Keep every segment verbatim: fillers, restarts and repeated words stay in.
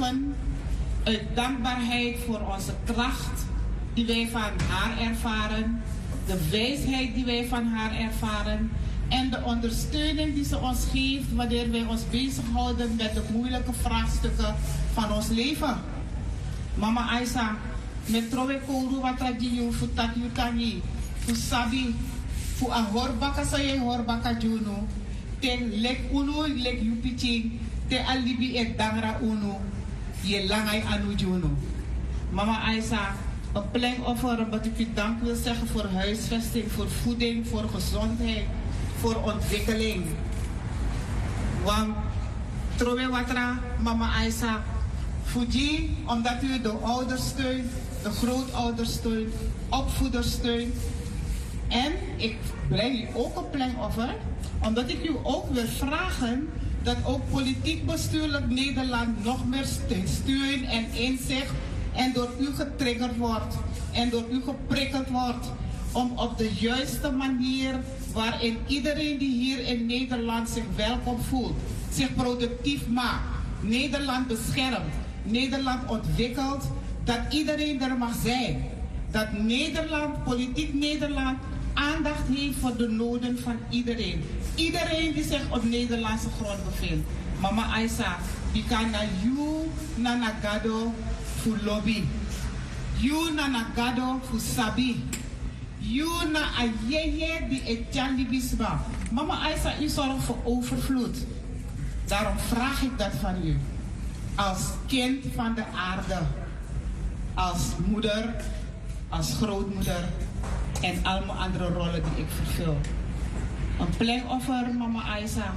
leven uit dankbaarheid voor onze kracht die wij van haar ervaren, de wijsheid die wij van haar ervaren en de ondersteuning die ze ons geeft wanneer wij ons bezighouden met de moeilijke vraagstukken van ons leven. Mama Aisa, met trowe kouru watrajiyu futak yutani, fusabi, fu a horbaka saye horbaka junu, ten lek unu lek yupiching, te alibi e dangra unu, je langay anu junu. Mama Aisa, een plengoffer omdat ik u dank wil zeggen voor huisvesting, voor voeding, voor gezondheid, voor ontwikkeling. Want trowe watra, mama Aisa, Fuji, omdat u de ouders steunt, de grootouders steunt, opvoeders steunt. En ik breng u ook een plengoffer, omdat ik u ook wil vragen dat ook politiek bestuurlijk Nederland nog meer steun en inzicht en door u getriggerd wordt en door u geprikkeld wordt om op de juiste manier waarin iedereen die hier in Nederland zich welkom voelt, zich productief maakt, Nederland beschermt, Nederland ontwikkelt, dat iedereen er mag zijn. Dat Nederland, politiek Nederland, aandacht heeft voor de noden van iedereen. Iedereen die zich op Nederlandse grond bevindt. Mama Aisa, die kan naar you, naar Nagado, voor lobby. You naar Nagado, voor sabi. You naar ayeye, die etjali bisba. Mama Aisa, u zorgt voor overvloed. Daarom vraag ik dat van u. Als kind van de aarde. Als moeder, als grootmoeder en al mijn andere rollen die ik vervul. Een plengoffer, mama Aisa.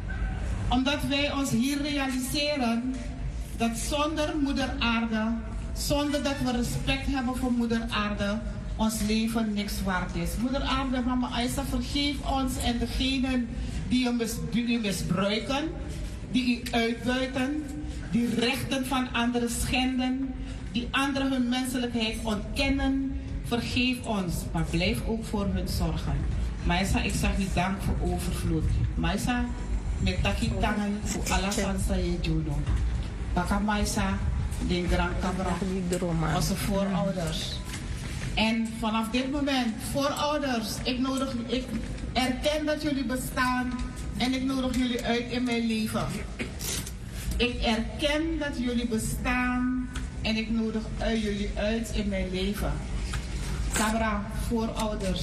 Omdat wij ons hier realiseren dat zonder moeder aarde, zonder dat we respect hebben voor moeder aarde, ons leven niks waard is. Moeder aarde, mama Aisa, vergeef ons en degenen die u, mis, die u misbruiken, die u uitbuiten, die rechten van anderen schenden, die anderen hun menselijkheid ontkennen. Vergeef ons, maar blijf ook voor hun zorgen. Maisa, ik zeg u dank voor overvloed. Maisa, met taki tangen voor alles wat je doet. Baka Maisa, de Grand Cabra, onze voorouders. En vanaf dit moment, voorouders, ik nodig, ik erken dat jullie bestaan en ik nodig jullie uit in mijn leven. Ik erken dat jullie bestaan en ik nodig jullie uit in mijn leven. Cabra, voorouders,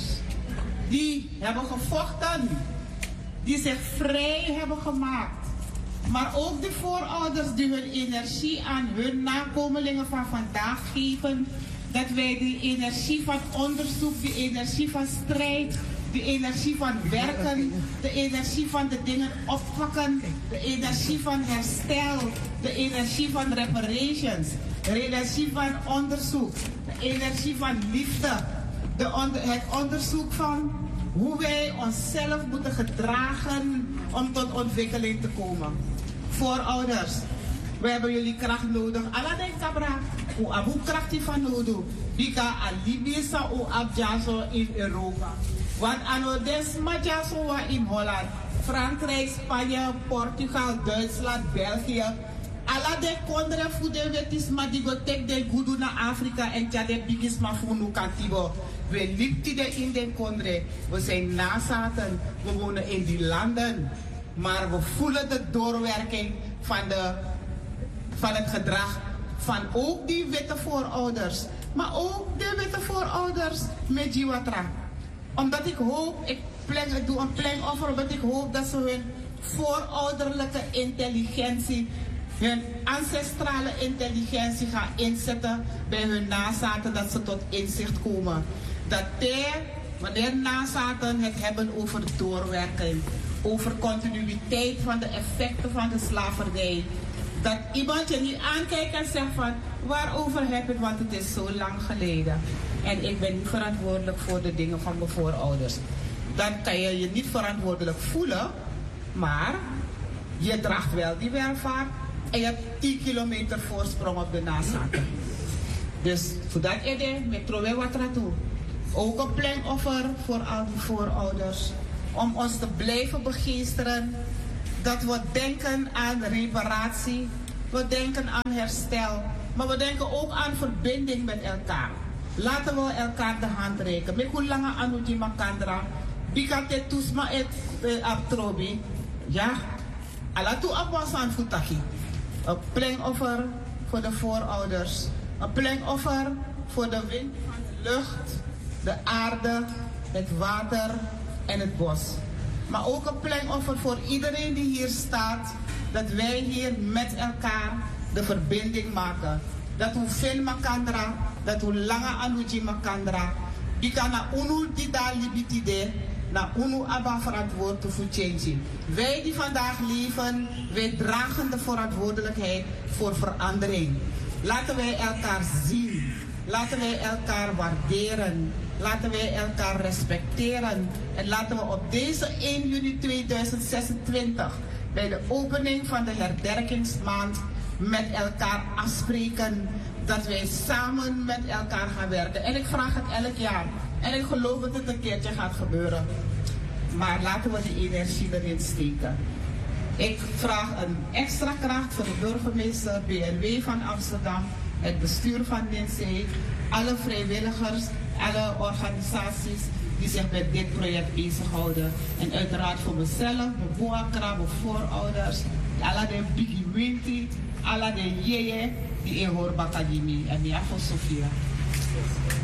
die hebben gevochten, die zich vrij hebben gemaakt. Maar ook de voorouders die hun energie aan hun nakomelingen van vandaag geven. Dat wij die energie van onderzoek, die energie van strijd, de energie van werken, de energie van de dingen oppakken, de energie van herstel, de energie van reparations, de energie van onderzoek, de energie van liefde, de onder, het onderzoek van hoe wij onszelf moeten gedragen om tot ontwikkeling te komen. Voorouders, we hebben jullie kracht nodig. Aladdin Cabra, hoe abu kracht van nodig. Bika alibisa o abjaso in Europa. Want ano des majaso in Holland, Frankrijk, Spanje, Portugal, Duitsland, België. Alla de kondre fude wetis ma digo tek de gudu na Afrika en tjade bigis ma funu kantibo. We lipti de in de kondre. We zijn nazaten. We wonen in die landen. Maar we voelen de doorwerking van, de, van het gedrag van ook die witte voorouders. Maar ook de witte voorouders met Jiwatra. Omdat ik hoop, ik, plan, ik doe een plengoffer, omdat ik hoop dat ze hun voorouderlijke intelligentie, hun ancestrale intelligentie gaan inzetten bij hun nazaten, dat ze tot inzicht komen. Dat ter, wanneer nazaten het hebben over doorwerking, over continuïteit van de effecten van de slavernij, dat iemand je niet aankijkt en zegt van waarover heb ik, want het is zo lang geleden. En ik ben niet verantwoordelijk voor de dingen van mijn voorouders. Dan kan je je niet verantwoordelijk voelen, maar je draagt wel die welvaart en je hebt tien kilometer voorsprong op de nazaten. Dus voor dat idee, met trowe wat toe. Ook een plengoffer voor al die voorouders. Om ons te blijven begeesteren. Dat we denken aan reparatie. we denken aan herstel, maar we denken ook aan verbinding met elkaar. Laten we elkaar de hand reiken. Met hoe lange anuji makandra, bikate tusma et abtrobi, ja, alatu abwasan futaki. Een plengoffer voor de voorouders, een plengoffer voor de wind van de lucht, de aarde, het water en het bos. Maar ook een plengoffer voor iedereen die hier staat, dat wij hier met elkaar de verbinding maken. Dat hoe veel makandra, dat hoe lange anuji makandra, die kan na unu die daar libitide, na unu abba verantwoord te change. Wij die vandaag leven, wij dragen de verantwoordelijkheid voor verandering. Laten wij elkaar zien, laten wij elkaar waarderen, laten wij elkaar respecteren en laten we op deze één juni tweeduizend zesentwintig bij de opening van de herdenkingsmaand met elkaar afspreken dat wij samen met elkaar gaan werken. En ik vraag het elk jaar. En ik geloof dat het een keertje gaat gebeuren. Maar laten we die energie erin steken. Ik vraag een extra kracht voor de burgemeester, B N W van Amsterdam, het bestuur van D N C, alle vrijwilligers, alle organisaties die zich met dit project bezighouden. En uiteraard voor mezelf, mijn boakra, mijn voorouders, alle de biggie winti, alle de jeje die in hoor bakadimi en ja voor Sofia.